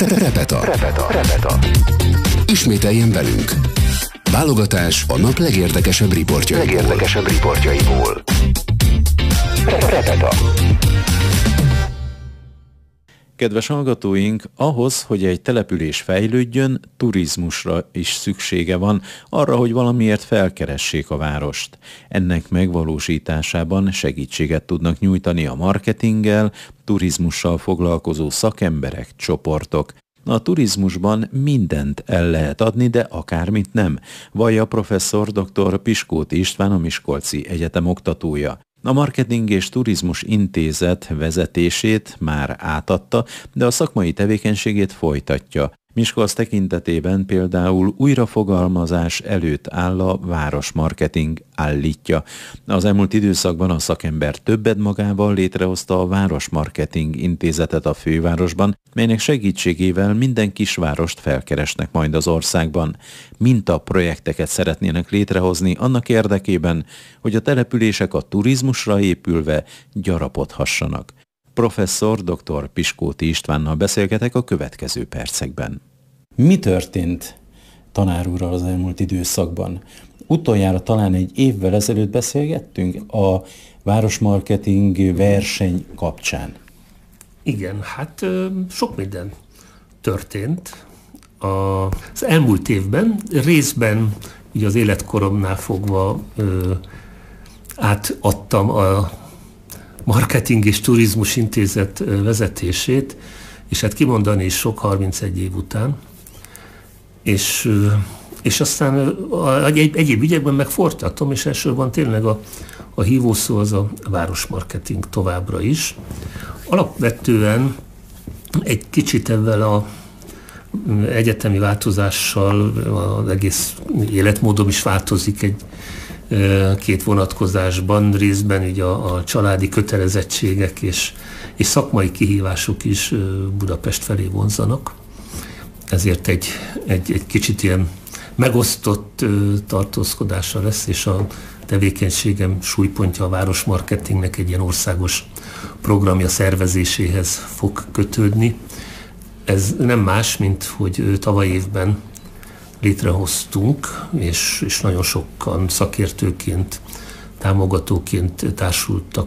Repeta. Ismételjen velünk. Válogatás a nap legérdekesebb riportjaiból. Repeta. Kedves hallgatóink, ahhoz, hogy egy település fejlődjön, turizmusra is szüksége van, arra, hogy valamiért felkeressék a várost. Ennek megvalósításában segítséget tudnak nyújtani a marketinggel, turizmussal foglalkozó szakemberek, csoportok. A turizmusban mindent el lehet adni, de akármit nem, vallja professzor dr. Piskóti István, a Miskolci Egyetem oktatója. A Marketing és Turizmus Intézet vezetését már átadta, de a szakmai tevékenységét folytatja. Miskolc tekintetében például újrafogalmazás előtt áll a városmarketing, állítja. Az elmúlt időszakban a szakember többet magával létrehozta a Városmarketing Intézetet a fővárosban, melynek segítségével minden kisvárost felkeresnek majd az országban. Mintaprojekteket szeretnének létrehozni annak érdekében, hogy a települések a turizmusra épülve gyarapodhassanak. Professzor dr. Piskóti Istvánnal beszélgetek a következő percekben. Mi történt tanár úrral az elmúlt időszakban? Utoljára talán egy évvel ezelőtt beszélgettünk a városmarketing verseny kapcsán. Igen, hát sok minden történt az elmúlt évben. Részben ugye az életkoromnál fogva átadtam a Marketing és Turizmus Intézet vezetését, és hát kimondani is sok 31 év után. És aztán egyéb ügyekben meg folytatom, és elsősorban tényleg a hívószó az a városmarketing továbbra is. Alapvetően egy kicsit ezzel az egyetemi változással az egész életmódom is változik két vonatkozásban, részben így a családi kötelezettségek és szakmai kihívások is Budapest felé vonzanak. Ezért egy kicsit ilyen megosztott tartózkodása lesz, és a tevékenységem súlypontja a városmarketingnek egy ilyen országos programja szervezéséhez fog kötődni. Ez nem más, mint hogy tavaly évben létrehoztunk, és nagyon sokan szakértőként, támogatóként társultak